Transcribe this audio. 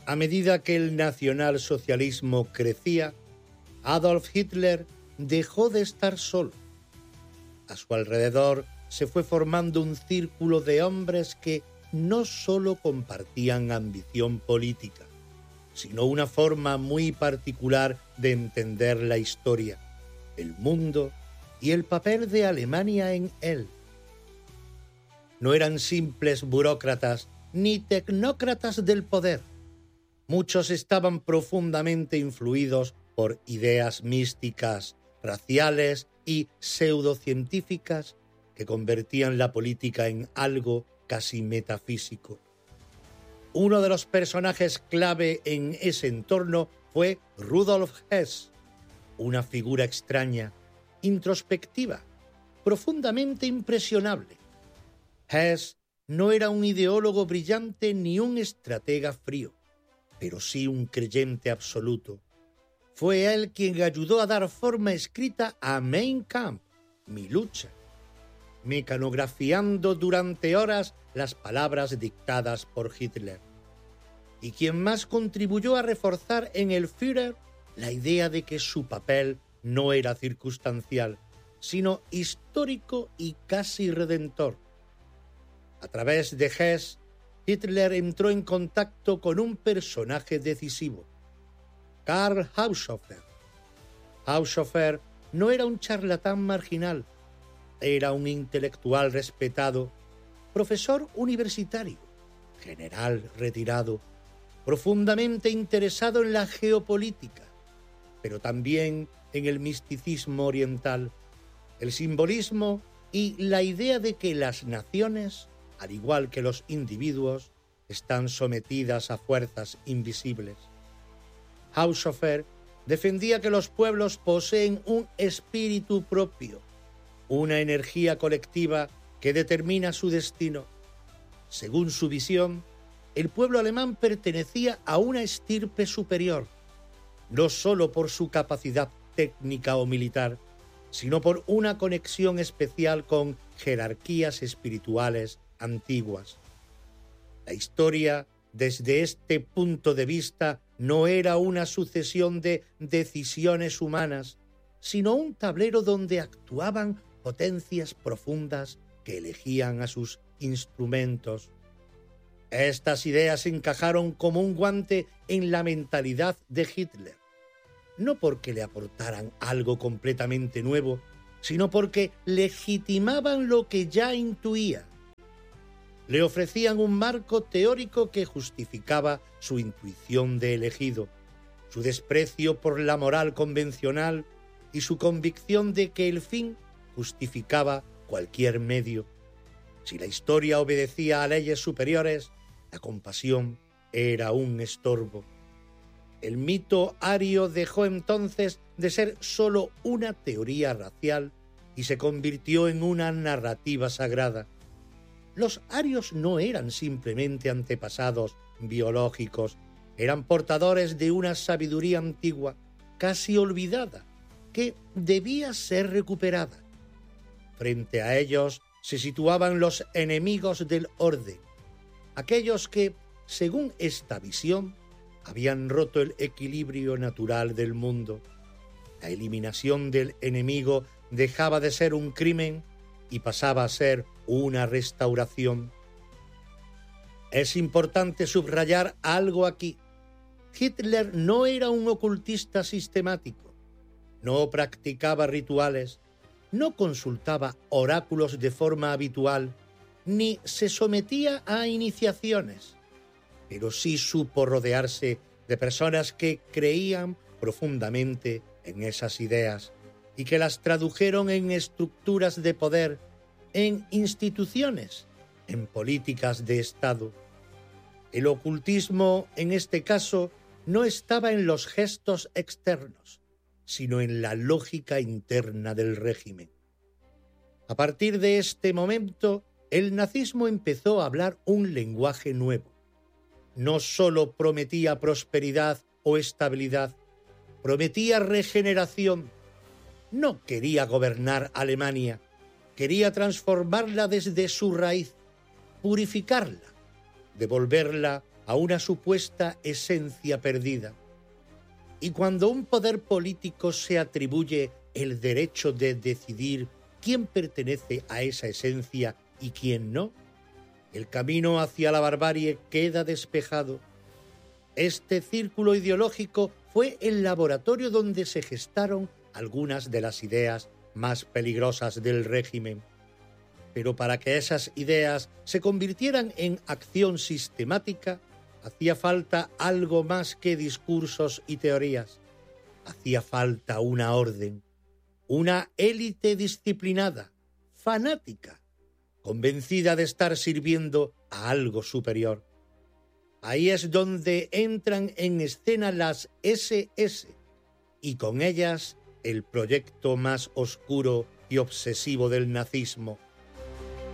A medida que el nacionalsocialismo crecía, Adolf Hitler dejó de estar solo. A su alrededor se fue formando un círculo de hombres que no solo compartían ambición política, sino una forma muy particular de entender la historia, el mundo y el papel de Alemania en él. No eran simples burócratas ni tecnócratas del poder. Muchos estaban profundamente influidos por ideas místicas, raciales y pseudocientíficas que convertían la política en algo casi metafísico. Uno de los personajes clave en ese entorno fue Rudolf Hess, una figura extraña, introspectiva, profundamente impresionable. Hess no era un ideólogo brillante ni un estratega frío, pero sí un creyente absoluto. Fue él quien ayudó a dar forma escrita a Mein Kampf, mi lucha, mecanografiando durante horas las palabras dictadas por Hitler, y quien más contribuyó a reforzar en el Führer la idea de que su papel no era circunstancial, sino histórico y casi redentor. A través de Hess, Hitler entró en contacto con un personaje decisivo, Karl Haushofer. Haushofer no era un charlatán marginal, era un intelectual respetado, profesor universitario, general retirado, profundamente interesado en la geopolítica, pero también en el misticismo oriental, el simbolismo y la idea de que las naciones, al igual que los individuos, están sometidas a fuerzas invisibles. Haushofer defendía que los pueblos poseen un espíritu propio, una energía colectiva que determina su destino. Según su visión, el pueblo alemán pertenecía a una estirpe superior, no solo por su capacidad técnica o militar, sino por una conexión especial con jerarquías espirituales antiguas. La historia, desde este punto de vista, no era una sucesión de decisiones humanas, sino un tablero donde actuaban potencias profundas que elegían a sus instrumentos. Estas ideas encajaron como un guante en la mentalidad de Hitler, no porque le aportaran algo completamente nuevo, sino porque legitimaban lo que ya intuía. Le ofrecían un marco teórico que justificaba su intuición de elegido, su desprecio por la moral convencional y su convicción de que el fin justificaba cualquier medio. Si la historia obedecía a leyes superiores, la compasión era un estorbo. El mito ario dejó entonces de ser solo una teoría racial y se convirtió en una narrativa sagrada. Los arios no eran simplemente antepasados biológicos, eran portadores de una sabiduría antigua, casi olvidada, que debía ser recuperada. Frente a ellos se situaban los enemigos del orden, aquellos que, según esta visión, habían roto el equilibrio natural del mundo. La eliminación del enemigo dejaba de ser un crimen y pasaba a ser una restauración. Es importante subrayar algo aquí. Hitler no era un ocultista sistemático, no practicaba rituales, no consultaba oráculos de forma habitual, ni se sometía a iniciaciones, pero sí supo rodearse de personas que creían profundamente en esas ideas y que las tradujeron en estructuras de poder, en instituciones, en políticas de Estado. El ocultismo, en este caso, no estaba en los gestos externos, sino en la lógica interna del régimen. A partir de este momento, el nazismo empezó a hablar un lenguaje nuevo. No solo prometía prosperidad o estabilidad, prometía regeneración. No quería gobernar Alemania, quería transformarla desde su raíz, purificarla, devolverla a una supuesta esencia perdida. Y cuando un poder político se atribuye el derecho de decidir quién pertenece a esa esencia y quién no, el camino hacia la barbarie queda despejado. Este círculo ideológico fue el laboratorio donde se gestaron algunas de las ideas más peligrosas del régimen. Pero para que esas ideas se convirtieran en acción sistemática, hacía falta algo más que discursos y teorías. Hacía falta una orden, una élite disciplinada, fanática, convencida de estar sirviendo a algo superior. Ahí es donde entran en escena las SS y con ellas el proyecto más oscuro y obsesivo del nazismo,